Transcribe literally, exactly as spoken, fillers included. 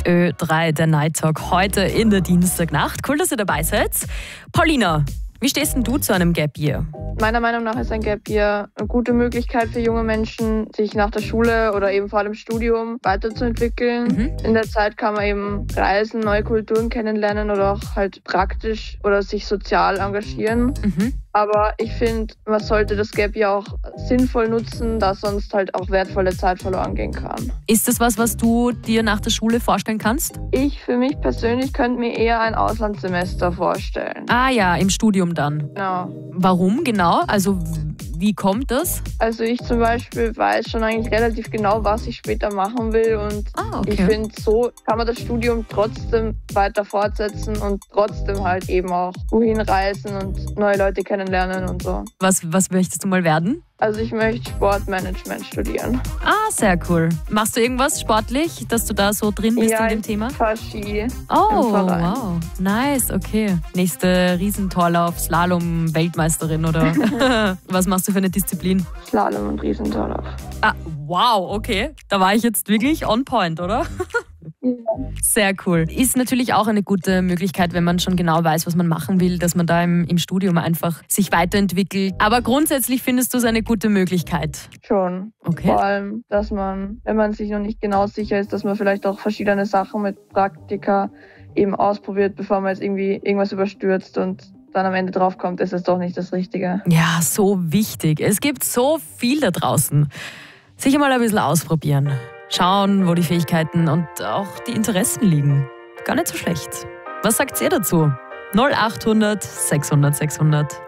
Ö drei, der Night Talk, heute in der Dienstagnacht. Cool, dass ihr dabei seid. Paulina, wie stehst denn du zu einem Gap Year? Meiner Meinung nach ist ein Gap Year eine gute Möglichkeit für junge Menschen, sich nach der Schule oder eben vor allem Studium weiterzuentwickeln. Mhm. In der Zeit kann man eben reisen, neue Kulturen kennenlernen oder auch halt praktisch oder sich sozial engagieren. Mhm. Aber ich finde, man sollte das Gap Year auch sinnvoll nutzen, da sonst halt auch wertvolle Zeit verloren gehen kann. Ist das was, was du dir nach der Schule vorstellen kannst? Ich für mich persönlich könnte mir eher ein Auslandssemester vorstellen. Ah ja, im Studium dann. Genau. Warum genau? Also wie kommt das? Also ich zum Beispiel weiß schon eigentlich relativ genau, was ich später machen will und ah, okay. Ich finde, so kann man das Studium trotzdem weiter fortsetzen und trotzdem halt eben auch wohin reisen und neue Leute kennenlernen und so. Was, was möchtest du mal werden? Also ich möchte Sportmanagement studieren. Ah, sehr cool. Machst du irgendwas sportlich, dass du da so drin bist ja, in dem Thema? Ja, ich fahre Ski. Oh, wow. Nice, okay. Nächste Riesentorlauf, Slalom, Weltmeisterin oder was machst du für eine Disziplin? Slalom und Riesentorlauf. Ah, wow, okay. Da war ich jetzt wirklich on point, oder? Sehr cool. Ist natürlich auch eine gute Möglichkeit, wenn man schon genau weiß, was man machen will, dass man da im, im Studium einfach sich weiterentwickelt. Aber grundsätzlich findest du es eine gute Möglichkeit? Schon. Okay. Vor allem, dass man, wenn man sich noch nicht genau sicher ist, dass man vielleicht auch verschiedene Sachen mit Praktika eben ausprobiert, bevor man jetzt irgendwie irgendwas überstürzt und dann am Ende draufkommt, ist es doch nicht das Richtige. Ja, so wichtig. Es gibt so viel da draußen. Sicher mal ein bisschen ausprobieren. Schauen, wo die Fähigkeiten und auch die Interessen liegen. Gar nicht so schlecht. Was sagt ihr dazu? null acht hundert sechshundert sechshundert